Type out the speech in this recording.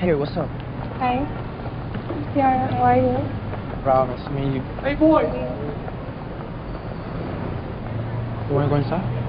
Hey, what's up? Hi. Yeah, how are you? Promise me. Hey, boy. You wanna go inside?